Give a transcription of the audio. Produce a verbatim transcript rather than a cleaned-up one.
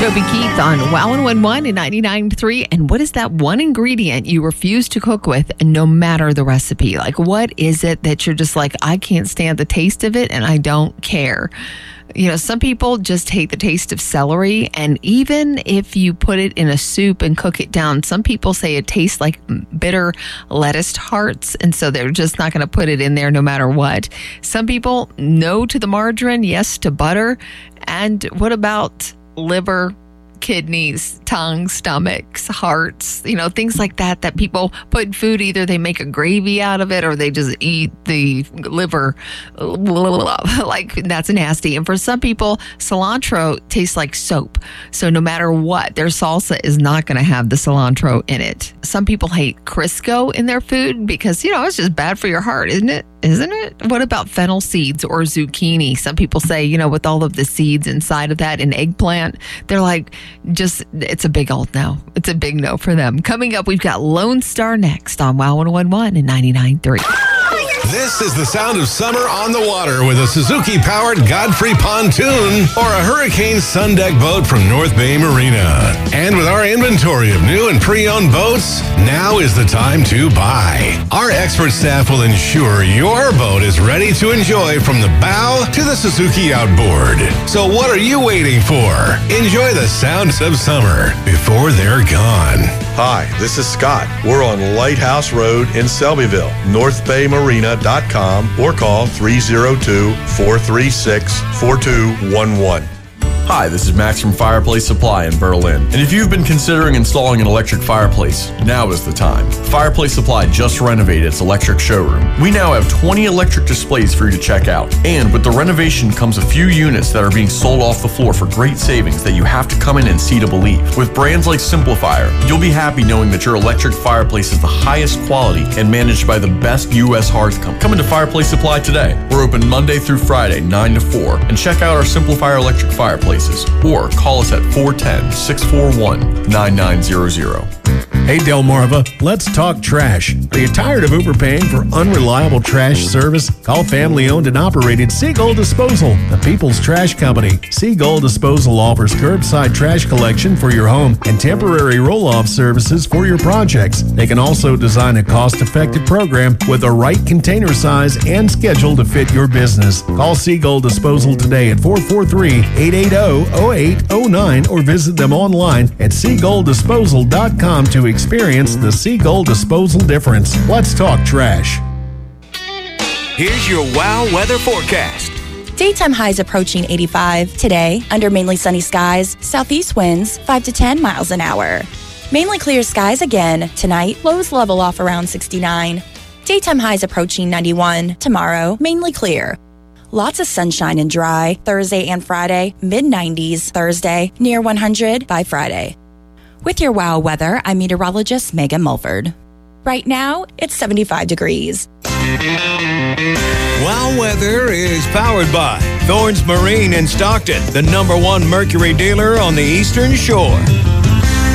Toby Keith on Wow one one one and ninety-nine point three. And what is that one ingredient you refuse to cook with no matter the recipe? Like, what is it that you're just like, I can't stand the taste of it and I don't care? You know, some people just hate the taste of celery. And even if you put it in a soup and cook it down, some people say it tastes like bitter lettuce hearts. And so they're just not going to put it in there no matter what. Some people, no to the margarine, yes to butter. And what about liver, kidneys, tongue, stomachs, hearts, you know, things like that, that people put in food. Either they make a gravy out of it or they just eat the liver. Like, that's nasty. And for some people, cilantro tastes like soap. So no matter what, their salsa is not going to have the cilantro in it. Some people hate Crisco in their food because, you know, it's just bad for your heart, isn't it? Isn't it? What about fennel seeds or zucchini? Some people say, you know, with all of the seeds inside of that, an eggplant, they're like, just, it's a big old no. It's a big no for them. Coming up, we've got Lone Star next on Wow one one one and ninety-nine point three. This is the sound of summer on the water with a Suzuki-powered Godfrey pontoon or a Hurricane Sun Deck boat from North Bay Marina. And with our inventory of new and pre-owned boats, now is the time to buy. Our expert staff will ensure your boat is ready to enjoy from the bow to the Suzuki outboard. So what are you waiting for? Enjoy the sounds of summer before they're gone. Hi, this is Scott. We're on Lighthouse Road in Selbyville, north bay marina dot com, or call three oh two, four three six, four two one one. Hi, this is Max from Fireplace Supply in Berlin. And if you've been considering installing an electric fireplace, now is the time. Fireplace Supply just renovated its electric showroom. We now have twenty electric displays for you to check out. And with the renovation comes a few units that are being sold off the floor for great savings that you have to come in and see to believe. With brands like Simplifier, you'll be happy knowing that your electric fireplace is the highest quality and managed by the best U S hearth company. Come into Fireplace Supply today. We're open Monday through Friday, nine to four. And check out our Simplifier electric fireplace. Or call us at four one zero, six four one, nine nine zero zero. Hey Delmarva, let's talk trash. Are you tired of overpaying for unreliable trash service? Call family-owned and operated Seagull Disposal, the people's trash company. Seagull Disposal offers curbside trash collection for your home and temporary roll-off services for your projects. They can also design a cost-effective program with the right container size and schedule to fit your business. Call Seagull Disposal today at four four three, eight eight zero, zero eight zero nine or visit them online at seagull disposal dot com to experience the Seagull Disposal difference. Let's talk trash. Here's your Wow weather forecast. Daytime highs approaching eighty-five. Today, under mainly sunny skies, southeast winds five to ten miles an hour. Mainly clear skies again. Tonight, lows level off around sixty-nine. Daytime highs approaching ninety-one. Tomorrow, mainly clear. Lots of sunshine and dry. Thursday and Friday, mid nineties. Thursday, near one hundred by Friday. With your Wow weather, I'm meteorologist Megan Mulford. Right now, it's seventy-five degrees. Wow weather is powered by Thorns Marine in Stockton, the number one Mercury dealer on the Eastern Shore.